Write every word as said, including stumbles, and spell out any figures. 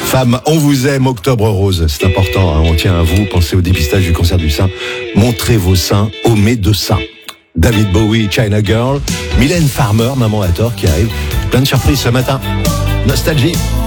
Femmes, on vous aime, Octobre Rose, c'est important, hein, on tient à vous, pensez au dépistage du cancer du sein, montrez vos seins aux médecins. David Bowie, China Girl, Mylène Farmer, Maman à tort qui arrive, plein de surprises ce matin, nostalgie.